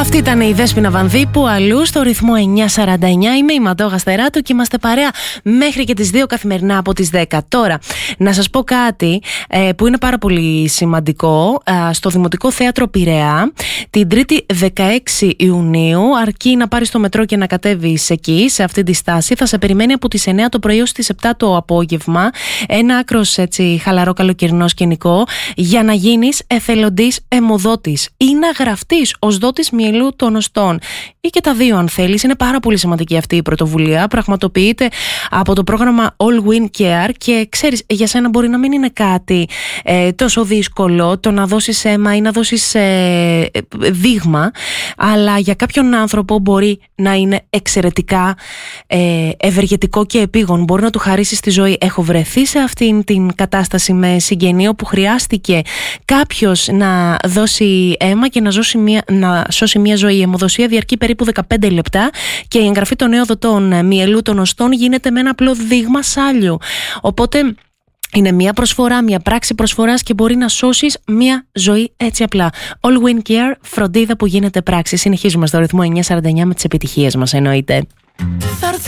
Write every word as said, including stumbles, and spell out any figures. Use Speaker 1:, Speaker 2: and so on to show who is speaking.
Speaker 1: Αυτή ήταν η Δέσποινα Βανδίπου, αλλού στο ρυθμό εννιά σαράντα εννιά. Είμαι η Ματώγα Στεράτου και είμαστε παρέα μέχρι και τις δύο καθημερινά από τις δέκα. Τώρα, να σας πω κάτι ε, που είναι πάρα πολύ σημαντικό. Ε, στο Δημοτικό Θέατρο Πειραιά, την Τρίτη δεκαέξι Ιουνίου, αρκεί να πάρεις το μετρό και να κατέβεις εκεί, σε αυτή τη στάση, θα σε περιμένει από τις εννιά το πρωί ως τις επτά το απόγευμα. Ένα άκρος έτσι χαλαρό καλοκαιρινό σκηνικό για να γίνεις εθελοντής αιμοδότης ή να γραφτείς ως δότης μυελού των οστών. Ή και τα δύο, αν θέλεις. Είναι πάρα πολύ σημαντική αυτή η πρωτοβουλία. Πραγματοποιείται από το πρόγραμμα All Win Care και ξέρεις, για σένα μπορεί να μην είναι κάτι ε, τόσο δύσκολο το να δώσεις αίμα ή να δώσεις ε, δείγμα, αλλά για κάποιον άνθρωπο μπορεί να είναι εξαιρετικά ε, ευεργετικό και επίγον. Μπορεί να του χαρίσει τη ζωή. Έχω βρεθεί σε αυτήν την κατάσταση με συγγενείο που χρειάστηκε κάποιος να δώσει αίμα και να, ζώσει μια, να σώσει μια ζωή. Η αιμοδοσία διαρκεί περίπου δεκαπέντε λεπτά και η εγγραφή των νέων δοτών μυελού των οστών γίνεται με ένα απλό δείγμα σάλιου. Οπότε είναι μια προσφορά, μια πράξη προσφοράς και μπορεί να σώσεις μια ζωή έτσι απλά. All Win Care, φροντίδα που γίνεται πράξη. Συνεχίζουμε στο ρυθμό εννιά σαράντα εννιά με τις επιτυχίες μας, εννοείται.